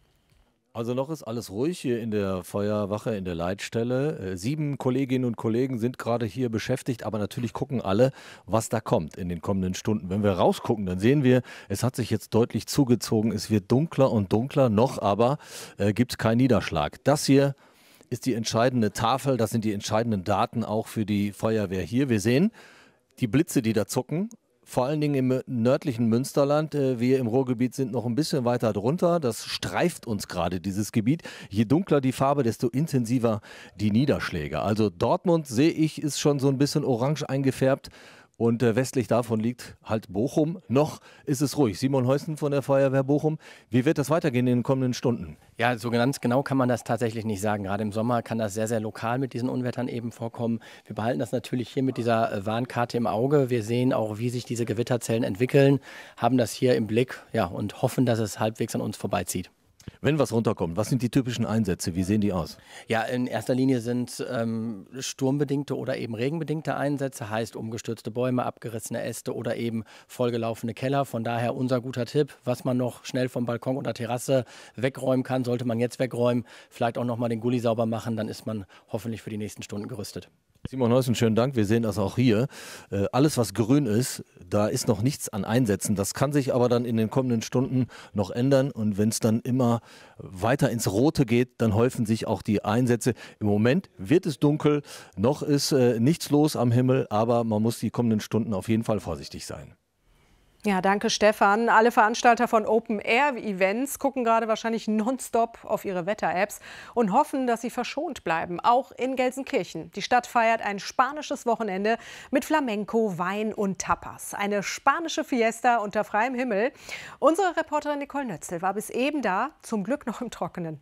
Also noch ist alles ruhig hier in der Feuerwache, in der Leitstelle. Äh, sieben Kolleginnen und Kollegen sind gerade hier beschäftigt, aber natürlich gucken alle, was da kommt in den kommenden Stunden. Wenn wir rausgucken, dann sehen wir, es hat sich jetzt deutlich zugezogen. Es wird dunkler und dunkler, noch aber äh, gibt es keinen Niederschlag. Das hier ist die entscheidende Tafel, das sind die entscheidenden Daten auch für die Feuerwehr hier. Wir sehen die Blitze, die da zucken. Vor allen Dingen im nördlichen Münsterland. Wir im Ruhrgebiet sind noch ein bisschen weiter drunter. Das streift uns gerade, dieses Gebiet. Je dunkler die Farbe, desto intensiver die Niederschläge. Also Dortmund, sehe ich, ist schon so ein bisschen orange eingefärbt. Und äh, westlich davon liegt halt Bochum. Noch ist es ruhig. Simon Heusen von der Feuerwehr Bochum. Wie wird das weitergehen in den kommenden Stunden? Ja, so ganz genau kann man das tatsächlich nicht sagen. Gerade im Sommer kann das sehr, sehr lokal mit diesen Unwettern eben vorkommen. Wir behalten das natürlich hier mit dieser äh, Warnkarte im Auge. Wir sehen auch, wie sich diese Gewitterzellen entwickeln, haben das hier im Blick, ja, und hoffen, dass es halbwegs an uns vorbeizieht. Wenn was runterkommt, was sind die typischen Einsätze? Wie sehen die aus? Ja, in erster Linie sind ähm, sturmbedingte oder eben regenbedingte Einsätze, heißt umgestürzte Bäume, abgerissene Äste oder eben vollgelaufene Keller. Von daher unser guter Tipp, was man noch schnell vom Balkon oder Terrasse wegräumen kann, sollte man jetzt wegräumen. Vielleicht auch noch mal den Gully sauber machen, dann ist man hoffentlich für die nächsten Stunden gerüstet. Simon Heusen, schönen Dank. Wir sehen das auch hier. Äh, alles, was grün ist, da ist noch nichts an Einsätzen. Das kann sich aber dann in den kommenden Stunden noch ändern. Und wenn es dann immer weiter ins Rote geht, dann häufen sich auch die Einsätze. Im Moment wird es dunkel, noch ist äh, nichts los am Himmel, aber man muss die kommenden Stunden auf jeden Fall vorsichtig sein. Ja, danke Stefan. Alle Veranstalter von Open-Air-Events gucken gerade wahrscheinlich nonstop auf ihre Wetter-Apps und hoffen, dass sie verschont bleiben. Auch in Gelsenkirchen. Die Stadt feiert ein spanisches Wochenende mit Flamenco, Wein und Tapas. Eine spanische Fiesta unter freiem Himmel. Unsere Reporterin Nicole Nötzel war bis eben da, zum Glück noch im Trockenen.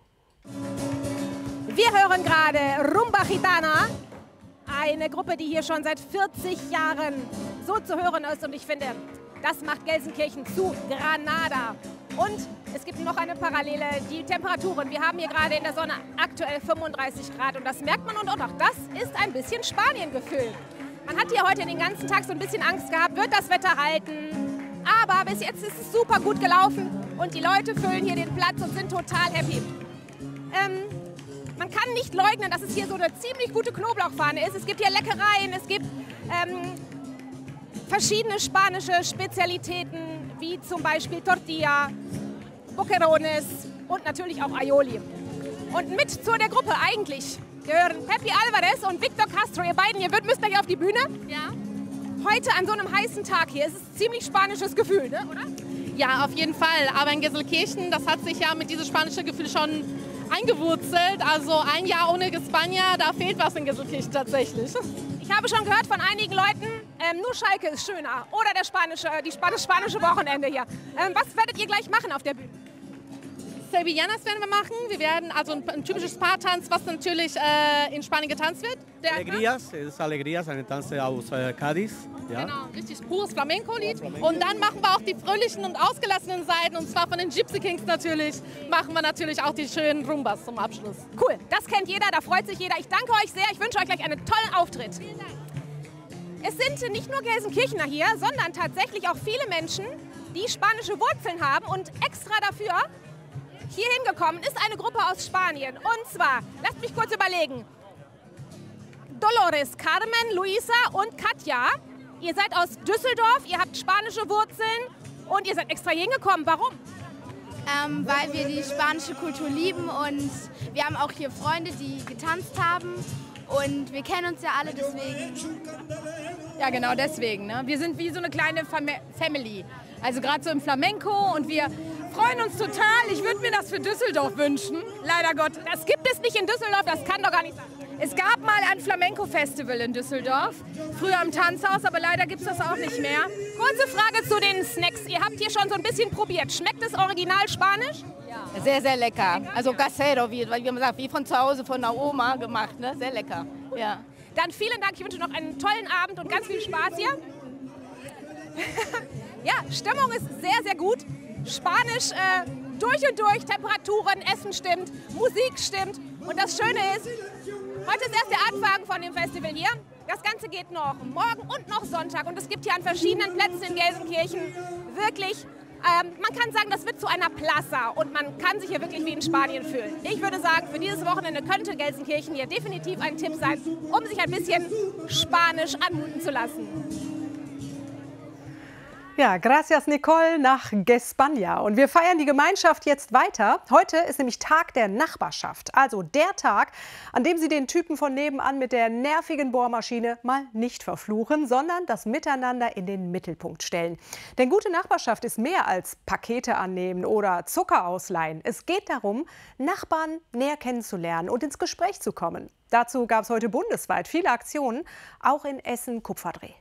Wir hören gerade Rumba Gitana. Eine Gruppe, die hier schon seit vierzig Jahren so zu hören ist. Und ich finde, das macht Gelsenkirchen zu Granada. Und es gibt noch eine Parallele, die Temperaturen. Wir haben hier gerade in der Sonne aktuell fünfunddreißig Grad. Und das merkt man und auch das ist ein bisschen Spanien-Gefühl. Man hat hier heute den ganzen Tag so ein bisschen Angst gehabt, wird das Wetter halten? Aber bis jetzt ist es super gut gelaufen und die Leute füllen hier den Platz und sind total happy. Ähm, man kann nicht leugnen, dass es hier so eine ziemlich gute Knoblauchfahne ist. Es gibt hier Leckereien, es gibt ähm, verschiedene spanische Spezialitäten, wie zum Beispiel Tortilla, Boquerones und natürlich auch Aioli. Und mit zu der Gruppe eigentlich gehören Pepi Alvarez und Victor Castro. Ihr beiden, ihr müsst gleich auf die Bühne. Ja. Heute an so einem heißen Tag hier, es ist ein ziemlich spanisches Gefühl, ne, oder? Ja, auf jeden Fall. Aber in Gelsenkirchen, das hat sich ja mit diesem spanischen Gefühl schon eingewurzelt. Also ein Jahr ohne Spanier, da fehlt was in Gelsenkirchen tatsächlich. Ich habe schon gehört von einigen Leuten, ähm, nur Schalke ist schöner. Oder der spanische, die, das spanische Wochenende hier. Ähm, was werdet ihr gleich machen auf der Bühne? Sevillanas werden wir machen. Wir werden also ein, ein typisches Paartanz, was natürlich äh, in Spanien getanzt wird. Der Alegrías, es Alegrías, ein Tanz aus äh, Cádiz. Ja. Genau, richtig pures Flamenco-Lied. Und dann machen wir auch die fröhlichen und ausgelassenen Seiten, und zwar von den Gypsy Kings natürlich, machen wir natürlich auch die schönen Rumbas zum Abschluss. Cool, das kennt jeder, da freut sich jeder. Ich danke euch sehr, ich wünsche euch gleich einen tollen Auftritt. Vielen Dank. Es sind nicht nur Gelsenkirchener hier, sondern tatsächlich auch viele Menschen, die spanische Wurzeln haben und extra dafür hier hingekommen ist eine Gruppe aus Spanien. Und zwar, lasst mich kurz überlegen, Dolores, Carmen, Luisa und Katja. Ihr seid aus Düsseldorf, ihr habt spanische Wurzeln und ihr seid extra hier hingekommen. Warum? Ähm, weil wir die spanische Kultur lieben und wir haben auch hier Freunde, die getanzt haben. Und wir kennen uns ja alle deswegen. Ja, genau deswegen. Ne? Wir sind wie so eine kleine Fam Family. Also gerade so im Flamenco und wir freuen uns total. Ich würde mir das für Düsseldorf wünschen. Leider Gott. Das gibt es nicht in Düsseldorf, das kann doch gar nicht sein. Es gab mal ein Flamenco-Festival in Düsseldorf, früher am Tanzhaus, aber leider gibt es das auch nicht mehr. Kurze Frage zu den Snacks. Ihr habt hier schon so ein bisschen probiert. Schmeckt es original spanisch? Ja. Sehr, sehr lecker. Also casero, wie, wie man sagt, wie von zu Hause von der Oma gemacht. Ne? Sehr lecker. Ja. Dann vielen Dank. Ich wünsche noch einen tollen Abend und ganz viel Spaß hier. Ja, Stimmung ist sehr, sehr gut. Spanisch äh, durch und durch. Temperaturen, Essen stimmt, Musik stimmt. Und das Schöne ist, heute ist erst der Anfang von dem Festival hier. Das Ganze geht noch morgen und noch Sonntag. Und es gibt hier an verschiedenen Plätzen in Gelsenkirchen wirklich, ähm, man kann sagen, das wird zu einer Plaza. Und man kann sich hier wirklich wie in Spanien fühlen. Ich würde sagen, für dieses Wochenende könnte Gelsenkirchen hier definitiv ein Tipp sein, um sich ein bisschen Spanisch anmuten zu lassen. Ja, gracias Nicole nach España. Und wir feiern die Gemeinschaft jetzt weiter. Heute ist nämlich Tag der Nachbarschaft. Also der Tag, an dem Sie den Typen von nebenan mit der nervigen Bohrmaschine mal nicht verfluchen, sondern das Miteinander in den Mittelpunkt stellen. Denn gute Nachbarschaft ist mehr als Pakete annehmen oder Zucker ausleihen. Es geht darum, Nachbarn näher kennenzulernen und ins Gespräch zu kommen. Dazu gab es heute bundesweit viele Aktionen, auch in Essen-Kupferdreh.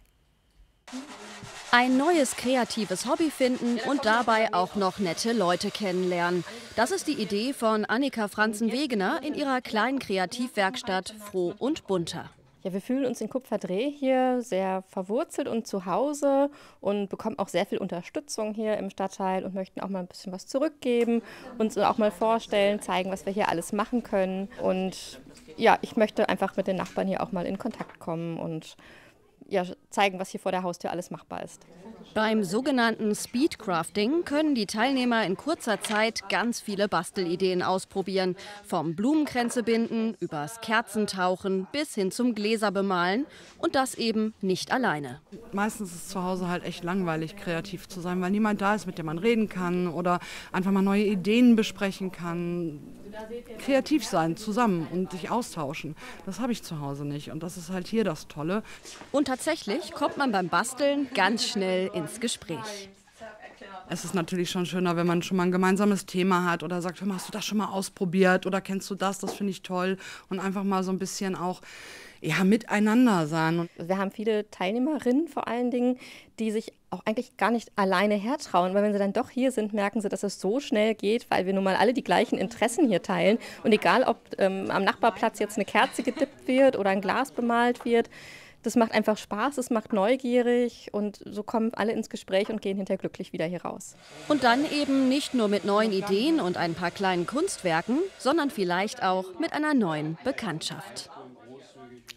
Ein neues kreatives Hobby finden und dabei auch noch nette Leute kennenlernen. Das ist die Idee von Annika Franzen-Wegener in ihrer kleinen Kreativwerkstatt Froh und Bunter. Ja, wir fühlen uns in Kupferdreh hier sehr verwurzelt und zu Hause und bekommen auch sehr viel Unterstützung hier im Stadtteil und möchten auch mal ein bisschen was zurückgeben, uns auch mal vorstellen, zeigen, was wir hier alles machen können. Und ja, ich möchte einfach mit den Nachbarn hier auch mal in Kontakt kommen und ja, zeigen, was hier vor der Haustür alles machbar ist. Beim sogenannten Speedcrafting können die Teilnehmer in kurzer Zeit ganz viele Bastelideen ausprobieren. Vom Blumenkränze binden, übers Kerzentauchen bis hin zum Gläser bemalen. Und das eben nicht alleine. Meistens ist es zu Hause halt echt langweilig, kreativ zu sein, weil niemand da ist, mit dem man reden kann oder einfach mal neue Ideen besprechen kann. Kreativ sein, zusammen und sich austauschen, das habe ich zu Hause nicht und das ist halt hier das Tolle. Und tatsächlich kommt man beim Basteln ganz schnell ins Gespräch. Es ist natürlich schon schöner, wenn man schon mal ein gemeinsames Thema hat oder sagt, hast du das schon mal ausprobiert oder kennst du das, das finde ich toll und einfach mal so ein bisschen auch ja, miteinander sein. Wir haben viele Teilnehmerinnen vor allen Dingen, die sich auch eigentlich gar nicht alleine hertrauen, weil wenn sie dann doch hier sind, merken sie, dass es so schnell geht, weil wir nun mal alle die gleichen Interessen hier teilen und egal, ob ähm, am Nachbarplatz jetzt eine Kerze gedippt wird oder ein Glas bemalt wird, das macht einfach Spaß, es macht neugierig und so kommen alle ins Gespräch und gehen hinterher glücklich wieder hier raus. Und dann eben nicht nur mit neuen Ideen und ein paar kleinen Kunstwerken, sondern vielleicht auch mit einer neuen Bekanntschaft.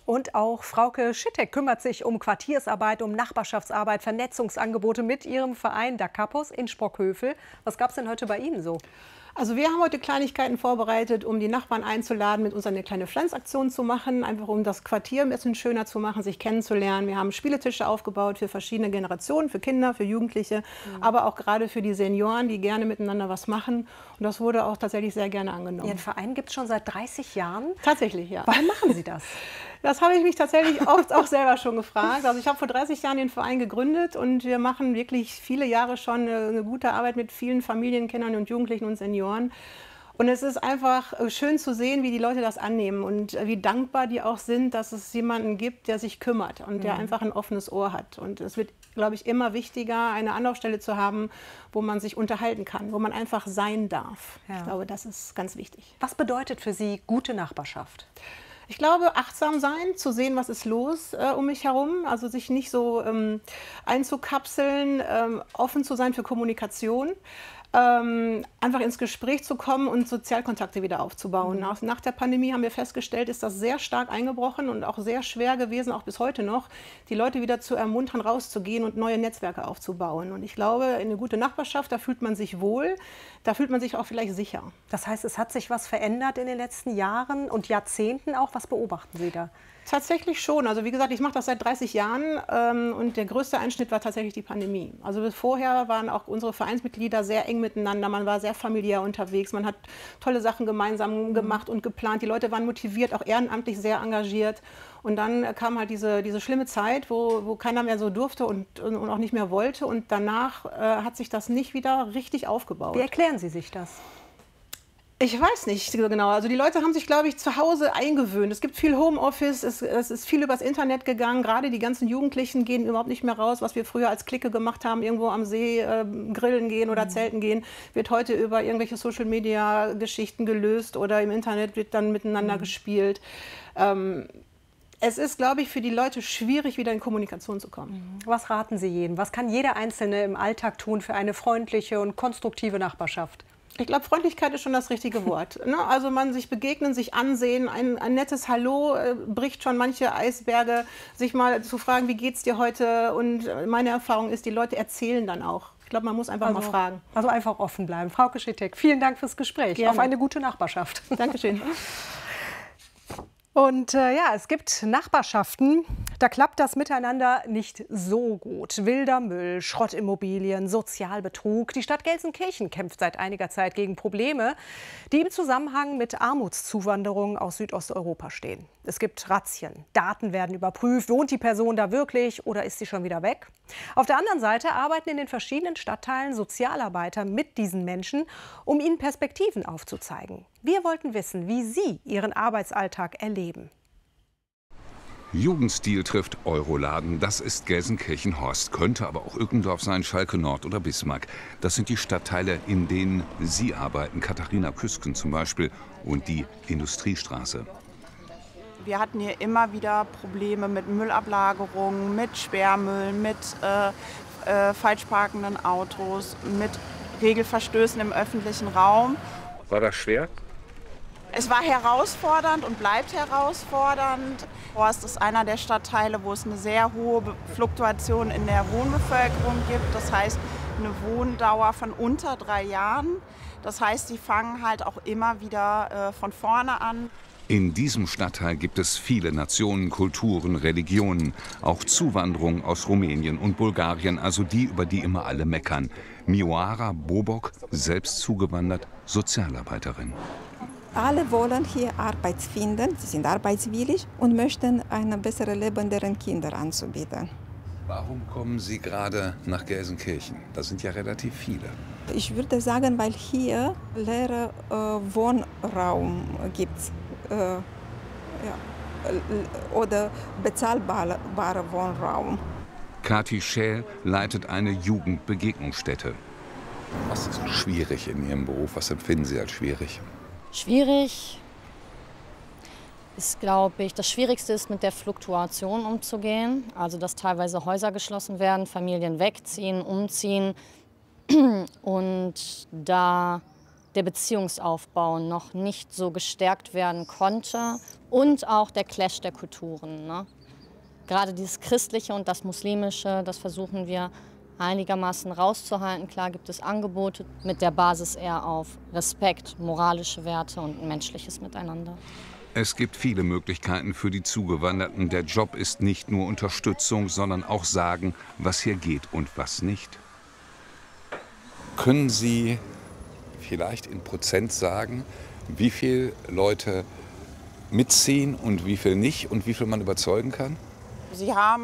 Und auch Frauke Schittek kümmert sich um Quartiersarbeit, um Nachbarschaftsarbeit, Vernetzungsangebote mit ihrem Verein Da Kapos in Sprockhövel. Was gab es denn heute bei Ihnen so? Also wir haben heute Kleinigkeiten vorbereitet, um die Nachbarn einzuladen, mit uns eine kleine Pflanzaktion zu machen, einfach um das Quartier ein bisschen schöner zu machen, sich kennenzulernen. Wir haben Spieletische aufgebaut für verschiedene Generationen, für Kinder, für Jugendliche, mhm. aber auch gerade für die Senioren, die gerne miteinander was machen. Und das wurde auch tatsächlich sehr gerne angenommen. Ihren Verein gibt es schon seit dreißig Jahren? Tatsächlich, ja. Warum machen Sie das? Das habe ich mich tatsächlich oft auch selber schon gefragt. Also ich habe vor dreißig Jahren den Verein gegründet und wir machen wirklich viele Jahre schon eine, eine gute Arbeit mit vielen Familien, Kindern und Jugendlichen und Senioren. Und es ist einfach schön zu sehen, wie die Leute das annehmen und wie dankbar die auch sind, dass es jemanden gibt, der sich kümmert und der mhm. einfach ein offenes Ohr hat. Und es wird, glaube ich, immer wichtiger, eine Anlaufstelle zu haben, wo man sich unterhalten kann, wo man einfach sein darf. Ja. Ich glaube, das ist ganz wichtig. Was bedeutet für Sie gute Nachbarschaft? Ich glaube, achtsam sein, zu sehen, was ist los äh, um mich herum, also sich nicht so ähm, einzukapseln, ähm, offen zu sein für Kommunikation, ähm, einfach ins Gespräch zu kommen und Sozialkontakte wieder aufzubauen. Mhm. Nach, nach der Pandemie haben wir festgestellt, ist das sehr stark eingebrochen und auch sehr schwer gewesen, auch bis heute noch, die Leute wieder zu ermuntern, rauszugehen und neue Netzwerke aufzubauen. Und ich glaube, eine gute Nachbarschaft, da fühlt man sich wohl, da fühlt man sich auch vielleicht sicher. Das heißt, es hat sich was verändert in den letzten Jahren und Jahrzehnten auch. Was beobachten Sie da? Tatsächlich schon. Also wie gesagt, ich mache das seit dreißig Jahren ähm, und der größte Einschnitt war tatsächlich die Pandemie. Also vorher waren auch unsere Vereinsmitglieder sehr eng miteinander, man war sehr familiär unterwegs, man hat tolle Sachen gemeinsam mhm. gemacht und geplant. Die Leute waren motiviert, auch ehrenamtlich sehr engagiert. Und dann kam halt diese, diese schlimme Zeit, wo, wo keiner mehr so durfte und, und, und auch nicht mehr wollte. Und danach äh, hat sich das nicht wieder richtig aufgebaut. Wie erklären Sie sich das? Ich weiß nicht so genau. Also die Leute haben sich, glaube ich, zu Hause eingewöhnt. Es gibt viel Homeoffice, es, es ist viel übers Internet gegangen. Gerade die ganzen Jugendlichen gehen überhaupt nicht mehr raus. Was wir früher als Clique gemacht haben, irgendwo am See äh, grillen gehen oder mhm. zelten gehen, wird heute über irgendwelche Social-Media-Geschichten gelöst oder im Internet wird dann miteinander mhm. gespielt. Ähm, Es ist, glaube ich, für die Leute schwierig, wieder in Kommunikation zu kommen. Was raten Sie jedem? Was kann jeder Einzelne im Alltag tun für eine freundliche und konstruktive Nachbarschaft? Ich glaube, Freundlichkeit ist schon das richtige Wort. Ne? Also man sich begegnen, sich ansehen, ein, ein nettes Hallo äh, bricht schon manche Eisberge. Sich mal zu fragen, wie geht's dir heute? Und meine Erfahrung ist, die Leute erzählen dann auch. Ich glaube, man muss einfach also, mal fragen. Also einfach offen bleiben. Frauke Schittek, vielen Dank fürs Gespräch. Gerne. Auf eine gute Nachbarschaft. Dankeschön. Und äh, ja, es gibt Nachbarschaften, da klappt das miteinander nicht so gut. Wilder Müll, Schrottimmobilien, Sozialbetrug. Die Stadt Gelsenkirchen kämpft seit einiger Zeit gegen Probleme, die im Zusammenhang mit Armutszuwanderung aus Südosteuropa stehen. Es gibt Razzien, Daten werden überprüft, wohnt die Person da wirklich oder ist sie schon wieder weg? Auf der anderen Seite arbeiten in den verschiedenen Stadtteilen Sozialarbeiter mit diesen Menschen, um ihnen Perspektiven aufzuzeigen. Wir wollten wissen, wie sie ihren Arbeitsalltag erleben. Jugendstil trifft Euroladen, das ist Gelsenkirchen-Horst, könnte aber auch Ückendorf sein, Schalke Nord oder Bismarck. Das sind die Stadtteile, in denen Sie arbeiten, Katharina Küsken zum Beispiel, und die Industriestraße. Wir hatten hier immer wieder Probleme mit Müllablagerungen, mit Sperrmüll, mit äh, äh, falsch parkenden Autos, mit Regelverstößen im öffentlichen Raum. War das schwer? Es war herausfordernd und bleibt herausfordernd. Horst ist einer der Stadtteile, wo es eine sehr hohe Fluktuation in der Wohnbevölkerung gibt. Das heißt, eine Wohndauer von unter drei Jahren. Das heißt, die fangen halt auch immer wieder äh, von vorne an. In diesem Stadtteil gibt es viele Nationen, Kulturen, Religionen, auch Zuwanderung aus Rumänien und Bulgarien, also die, über die immer alle meckern. Mioara Bobok, selbst zugewandert, Sozialarbeiterin. Alle wollen hier Arbeit finden, sie sind arbeitswillig und möchten ein besseres Leben deren Kinder anzubieten. Warum kommen Sie gerade nach Gelsenkirchen? Das sind ja relativ viele. Ich würde sagen, weil hier leere äh, Wohnraum gibt. Äh, ja, oder bezahlbarer Wohnraum. Kathi Schäl leitet eine Jugendbegegnungsstätte. Was ist schwierig in Ihrem Beruf? Was empfinden Sie als schwierig? Schwierig ist, glaube ich, das Schwierigste ist, mit der Fluktuation umzugehen. Also, dass teilweise Häuser geschlossen werden, Familien wegziehen, umziehen. Und da der Beziehungsaufbau noch nicht so gestärkt werden konnte und auch der Clash der Kulturen. Ne? Gerade dieses Christliche und das Muslimische, das versuchen wir einigermaßen rauszuhalten. Klar gibt es Angebote mit der Basis eher auf Respekt, moralische Werte und ein menschliches Miteinander. Es gibt viele Möglichkeiten für die Zugewanderten. Der Job ist nicht nur Unterstützung, sondern auch sagen, was hier geht und was nicht. Können Sie vielleicht in Prozent sagen, wie viele Leute mitziehen und wie viel nicht und wie viel man überzeugen kann? Sie haben